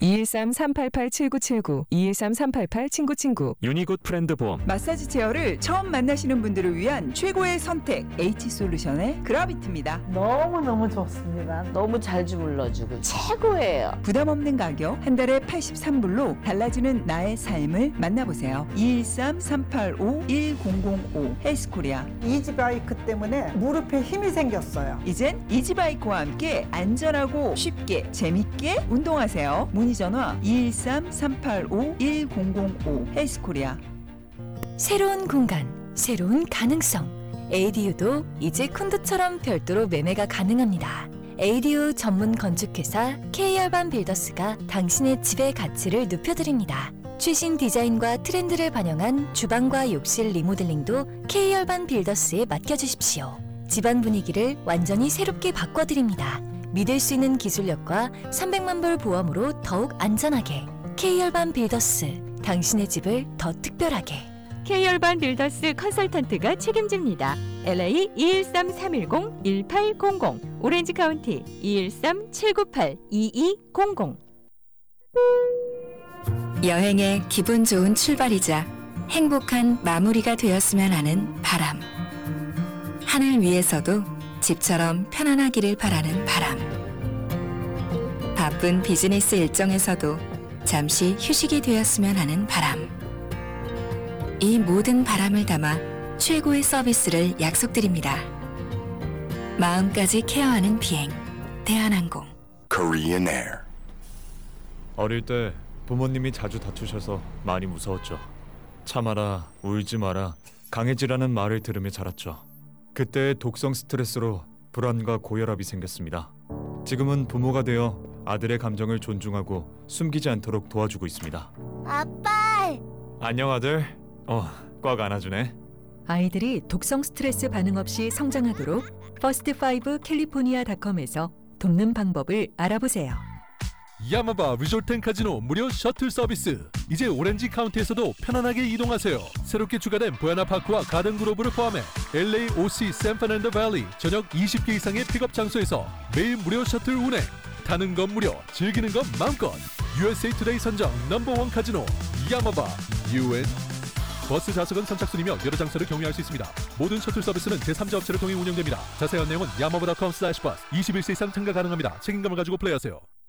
213-388-7979, 213-388-친구친구. 유니굿 브랜드 보험. 마사지 체어를 처음 만나시는 분들을 위한 최고의 선택, H솔루션의 그라비트입니다. 너무너무 좋습니다. 너무 잘 주물러주고 최고예요. 부담 없는 가격, 한 달에 83불로 달라지는 나의 삶을 만나보세요. 213-385-1005 헬스코리아. 이지바이크 때문에 무릎에 힘이 생겼어요. 이젠 이지바이크와 함께 안전하고 쉽게 재밌게 운동하세요. 문의 전화 213-385-1005 헬스코리아. 새로운 공간, 새로운 가능성. ADU도 이제 콘도처럼 별도로 매매가 가능합니다. ADU 전문 건축회사 K열반 빌더스가 당신의 집의 가치를 높여드립니다. 최신 디자인과 트렌드를 반영한 주방과 욕실 리모델링도 K열반 빌더스에 맡겨주십시오. 집안 분위기를 완전히 새롭게 바꿔드립니다. 믿을 수 있는 기술력과 300만 불 보험으로 더욱 안전하게. K열반 빌더스, 당신의 집을 더 특별하게. K열반 빌더스 컨설턴트가 책임집니다. LA 213-310-1800, 오렌지 카운티 213-798-2200. 여행의 기분 좋은 출발이자 행복한 마무리가 되었으면 하는 바람. 하늘 위에서도 집처럼 편안하기를 바라는 바람. 바쁜 비즈니스 일정에서도 잠시 휴식이 되었으면 하는 바람. 이 모든 바람을 담아 최고의 서비스를 약속드립니다. 마음까지 케어하는 비행, 대한항공. Korean Air. 어릴 때 부모님이 자주 다투셔서 많이 무서웠죠. 참아라, 울지 마라, 강해지라는 말을 들으며 자랐죠. 그때의 독성 스트레스로 불안과 고혈압이 생겼습니다. 지금은 부모가 되어 아들의 감정을 존중하고 숨기지 않도록 도와주고 있습니다. 아빠! 안녕 아들. 꽉 안아주네. 아이들이 독성 스트레스 반응 없이 성장하도록 퍼스트5 캘리포니아닷컴에서 돕는 방법을 알아보세요. 야마바 리조트 앤 카지노 무료 셔틀 서비스. 이제 오렌지 카운티에서도 편안하게 이동하세요. 새롭게 추가된 보야나 파크와 가든 그로브를 포함해 LA, OC, 샌프란시스코 밸리 전역 20개 이상의 픽업 장소에서 매일 무료 셔틀 운행. 타는 건 무료, 즐기는 건 마음껏. USA 투데이 선정 넘버원 카지노 야마바 UN. 버스 좌석은 선착순이며 여러 장소를 경유할 수 있습니다. 모든 셔틀 서비스는 제3자 업체를 통해 운영됩니다. 자세한 내용은 야마바.com/bus. 21세 이상 참가 가능합니다. 책임감을 가지고 플레이하세요.